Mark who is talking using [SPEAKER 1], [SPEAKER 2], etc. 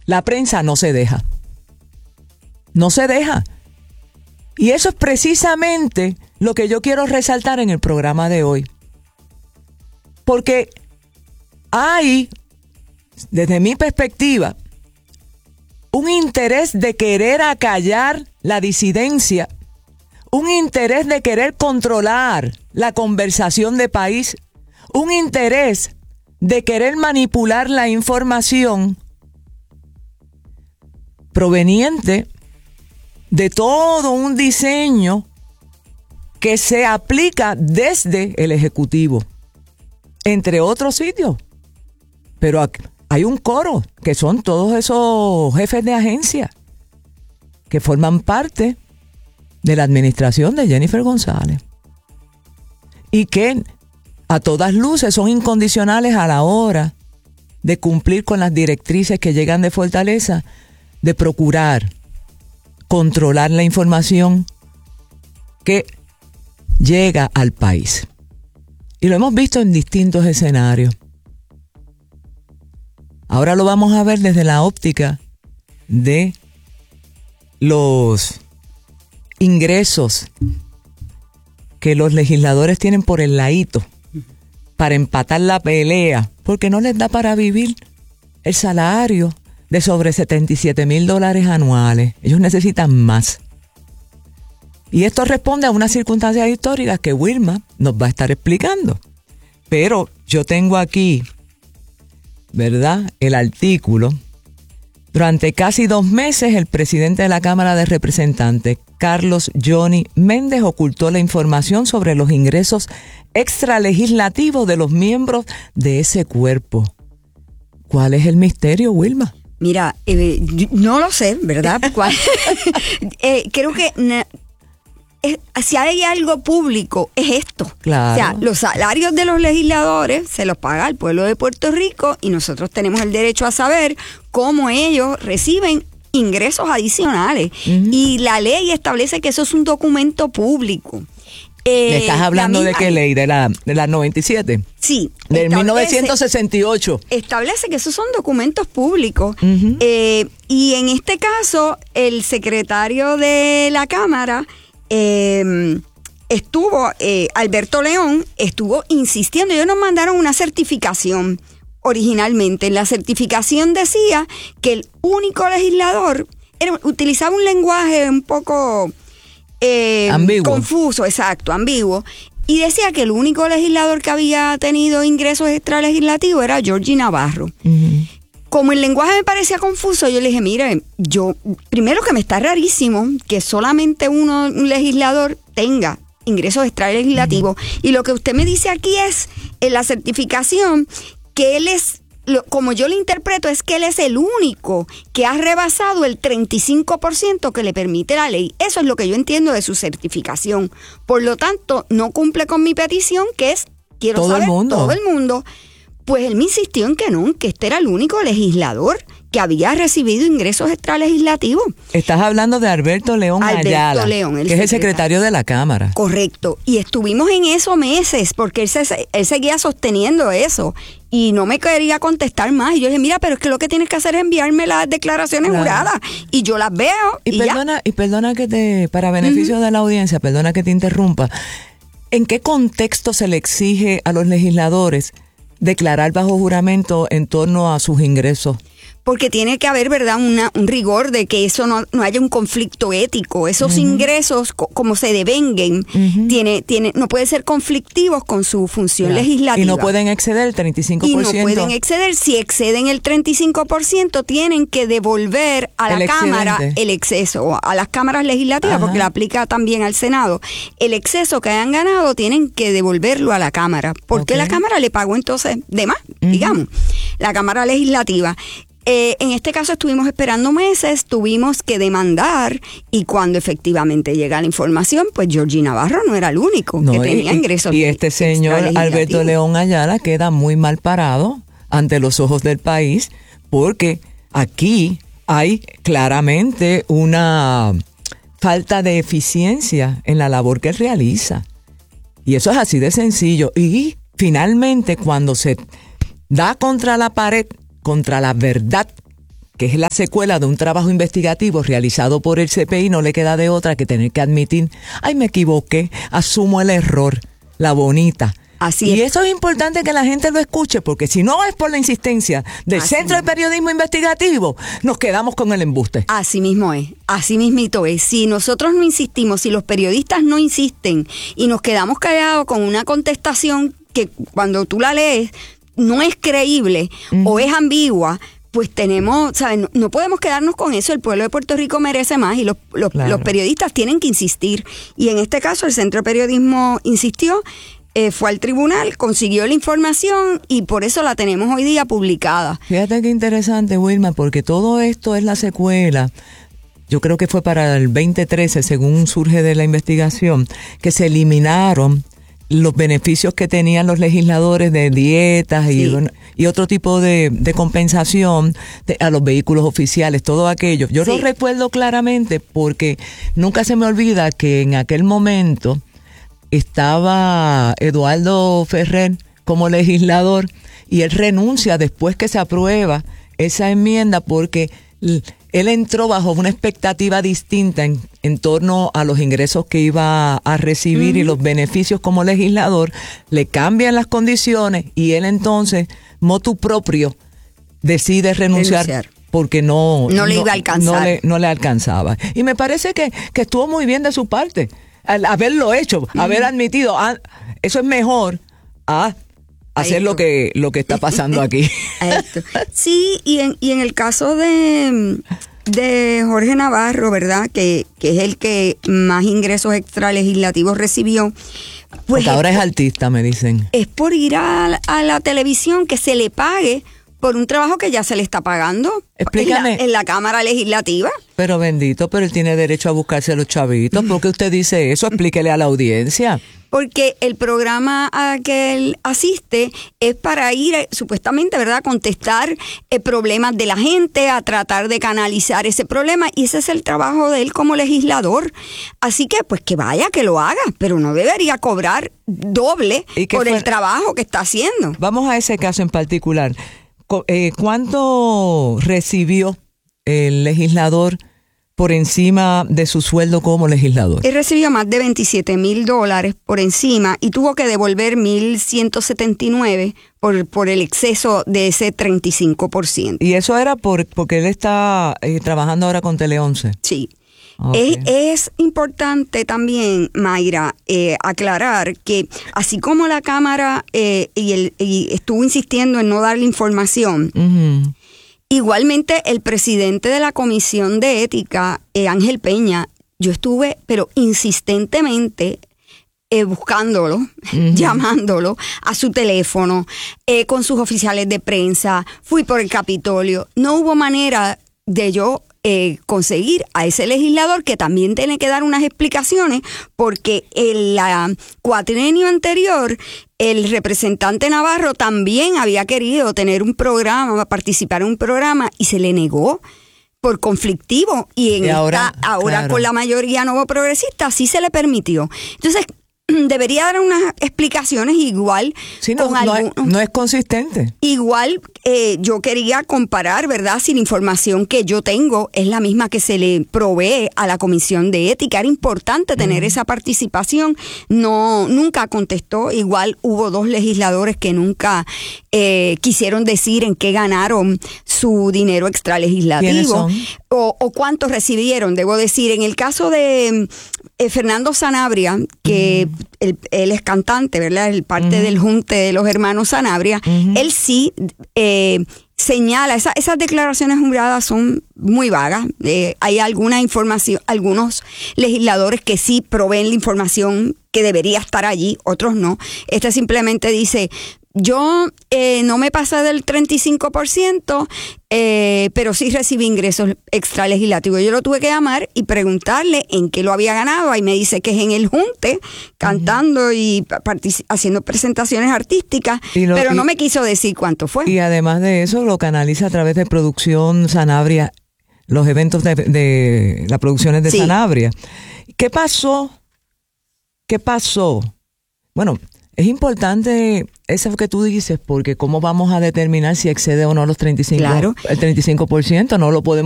[SPEAKER 1] La prensa no se deja. No se deja. Y eso es precisamente lo que yo quiero resaltar en el programa de hoy. Porque hay, desde mi perspectiva, un interés de querer acallar la disidencia, un interés de querer controlar la conversación de país, un interés de querer manipular la información proveniente de todo un diseño que se aplica desde el Ejecutivo, entre otros sitios. Pero hay un coro, que son todos esos jefes de agencia que forman parte de la administración de Jennifer González y que a todas luces son incondicionales a la hora de cumplir con las directrices que llegan de Fortaleza, de procurar controlar la información que llega al país. Y lo hemos visto en distintos escenarios. Ahora lo vamos a ver desde la óptica de los ingresos que los legisladores tienen por el ladito para empatar la pelea, porque no les da para vivir el salario de sobre $77,000 anuales. Ellos necesitan más. Y esto responde a unas circunstancias históricas que Wilma nos va a estar explicando. Pero yo tengo aquí, ¿verdad?, el artículo. Durante casi 2 meses, el presidente de la Cámara de Representantes, Carlos Johnny Méndez, ocultó la información sobre los ingresos extralegislativos de los miembros de ese cuerpo. ¿Cuál es el misterio, Wilma?
[SPEAKER 2] Mira, no lo sé, ¿verdad? Creo que si hay algo público es esto.
[SPEAKER 1] Claro.
[SPEAKER 2] O sea, los salarios de los legisladores se los paga el pueblo de Puerto Rico y nosotros tenemos el derecho a saber cómo ellos reciben ingresos adicionales. Uh-huh. Y la ley establece que eso es un documento público.
[SPEAKER 1] ¿Estás hablando de qué ley? ¿De la 97?
[SPEAKER 2] Sí.
[SPEAKER 1] Del 1968.
[SPEAKER 2] Establece que esos son documentos públicos.
[SPEAKER 1] Uh-huh.
[SPEAKER 2] Y en este caso, el secretario de la Cámara Alberto León, estuvo insistiendo. Ellos nos mandaron una certificación originalmente. La certificación decía que el único legislador utilizaba un lenguaje un poco
[SPEAKER 1] ambiguo.
[SPEAKER 2] Confuso, exacto, ambiguo. Y decía que el único legislador que había tenido ingresos extralegislativos era Georgie Navarro. Uh-huh. Como el lenguaje me parecía confuso, yo le dije, mire, primero que me está rarísimo que solamente un legislador tenga ingresos extralegislativos. Uh-huh. Y lo que usted me dice aquí es, en la certificación, que él es, como yo lo interpreto, es que él es el único que ha rebasado el 35% que le permite la ley. Eso es lo que yo entiendo de su certificación. Por lo tanto, no cumple con mi petición, que es, quiero saber, todo el mundo. Pues él me insistió en que no, que este era el único legislador que había recibido ingresos extralegislativos.
[SPEAKER 1] Estás hablando de Alberto León Ayala, que es el secretario de la Cámara.
[SPEAKER 2] Correcto. Y estuvimos en eso meses, porque él seguía sosteniendo eso. Y no me quería contestar más. Y yo dije, mira, pero es que lo que tienes que hacer es enviarme las declaraciones juradas. Y yo las veo. Y
[SPEAKER 1] perdona que para beneficio uh-huh. de la audiencia, perdona que te interrumpa. ¿En qué contexto se le exige a los legisladores declarar bajo juramento en torno a sus ingresos?
[SPEAKER 2] Porque tiene que haber, ¿verdad?, un rigor de que eso no haya un conflicto ético. Esos uh-huh. ingresos, como se devenguen, uh-huh. no pueden ser conflictivos con su función legislativa.
[SPEAKER 1] Y no pueden exceder el 35%.
[SPEAKER 2] Y no pueden exceder. Si exceden el 35%, tienen que devolver a la Cámara el exceso, a las cámaras legislativas, uh-huh. porque la aplica también al Senado. El exceso que hayan ganado tienen que devolverlo a la Cámara. Porque la Cámara le pagó entonces de más, uh-huh. digamos, la Cámara Legislativa. En este caso estuvimos esperando meses, tuvimos que demandar y cuando efectivamente llega la información, pues Georgie Navarro no era el único que tenía ingresos.
[SPEAKER 1] Y este señor Alberto León Ayala queda muy mal parado ante los ojos del país porque aquí hay claramente una falta de eficiencia en la labor que él realiza. Y eso es así de sencillo. Y finalmente cuando se da contra la pared, contra la verdad que es la secuela de un trabajo investigativo realizado por el CPI, no le queda de otra que tener que admitir, ay, me equivoqué, asumo el error, la bonita.
[SPEAKER 2] Así
[SPEAKER 1] y
[SPEAKER 2] es.
[SPEAKER 1] eso es importante que la gente lo escuche, porque si no es por la insistencia del Centro de Periodismo Investigativo, nos quedamos con el embuste.
[SPEAKER 2] Así mismo es, así mismito es. Si nosotros no insistimos, si los periodistas no insisten y nos quedamos callados con una contestación que cuando tú la lees no es creíble o es ambigua, pues tenemos, ¿sabes? No podemos quedarnos con eso. El pueblo de Puerto Rico merece más y los periodistas tienen que insistir. Y en este caso el Centro de Periodismo insistió, fue al tribunal, consiguió la información y por eso la tenemos hoy día publicada.
[SPEAKER 1] Fíjate qué interesante, Wilma, porque todo esto es la secuela. Yo creo que fue para el 2013, según surge de la investigación, que se eliminaron los beneficios que tenían los legisladores de dietas y otro tipo de compensación a los vehículos oficiales, todo aquello. Yo lo recuerdo claramente porque nunca se me olvida que en aquel momento estaba Eduardo Ferrer como legislador y él renuncia después que se aprueba esa enmienda porque él entró bajo una expectativa distinta en torno a los ingresos que iba a recibir y los beneficios como legislador. Le cambian las condiciones y él entonces, motu propio, decide renunciar. Porque no
[SPEAKER 2] le iba a alcanzar.
[SPEAKER 1] No le alcanzaba. Y me parece que estuvo muy bien de su parte al haberlo hecho, haber admitido, eso es mejor a hacer lo que está pasando aquí.
[SPEAKER 2] Sí, y en el caso de Jorge Navarro, ¿verdad? Que es el que más ingresos extralegislativos recibió. Pues
[SPEAKER 1] porque ahora es artista, me dicen.
[SPEAKER 2] Es por ir a la televisión, que se le pague por un trabajo que ya se le está pagando.
[SPEAKER 1] Explícame.
[SPEAKER 2] En la Cámara Legislativa.
[SPEAKER 1] Pero bendito, pero él tiene derecho a buscarse a los chavitos. ¿Por qué usted dice eso? Explíquele a la audiencia.
[SPEAKER 2] Porque el programa a que él asiste es para ir, supuestamente, ¿verdad?, a contestar problemas de la gente, a tratar de canalizar ese problema, y ese es el trabajo de él como legislador. Así que, pues, que vaya, que lo haga, pero no debería cobrar doble por el trabajo que está haciendo.
[SPEAKER 1] Vamos a ese caso en particular. ¿Cuánto recibió el legislador por encima de su sueldo como legislador?
[SPEAKER 2] Él recibió más de $27,000 por encima y tuvo que devolver $1,179 por el exceso de ese 35%.
[SPEAKER 1] ¿Y eso era porque él está trabajando ahora con Tele 11?
[SPEAKER 2] Sí. Okay. Es importante también, Mayra, aclarar que así como la Cámara y estuvo insistiendo en no darle información, igualmente el presidente de la Comisión de Ética, Ángel Peña, yo estuve, pero insistentemente buscándolo, llamándolo a su teléfono, con sus oficiales de prensa, fui por el Capitolio. No hubo manera de yo conseguir a ese legislador, que también tiene que dar unas explicaciones, porque en la cuatrenio anterior el representante Navarro también había querido tener un programa, participar en un programa, y se le negó por conflictivo, y ahora claro, con la mayoría nuevo progresista sí se le permitió. Entonces debería dar unas explicaciones igual.
[SPEAKER 1] Sí, no es consistente.
[SPEAKER 2] Igual yo quería comparar, ¿verdad? Si la información que yo tengo es la misma que se le provee a la Comisión de Ética. Era importante tener esa participación. Nunca contestó. Igual hubo 2 legisladores que nunca quisieron decir en qué ganaron su dinero extralegislativo.
[SPEAKER 1] ¿Quiénes son?
[SPEAKER 2] O cuántos recibieron. Debo decir, en el caso de Fernando Sanabria, que él es cantante, ¿verdad? El parte del junte de los hermanos Sanabria. Él sí señala, esas declaraciones juradas son muy vagas. Hay alguna información, algunos legisladores que sí proveen la información que debería estar allí, otros no. Este simplemente dice: yo no me pasé del 35%, pero sí recibí ingresos extralegislativos. Yo lo tuve que llamar y preguntarle en qué lo había ganado. Ahí me dice que es en el junte, cantando y haciendo presentaciones artísticas, pero no me quiso decir cuánto fue.
[SPEAKER 1] Y además de eso, lo canaliza a través de Producción Sanabria, los eventos de las producciones de Sanabria. ¿Qué pasó? Bueno, es importante eso que tú dices, porque ¿cómo vamos a determinar si excede o no los 35%?
[SPEAKER 2] Claro.
[SPEAKER 1] El 35% no lo podemos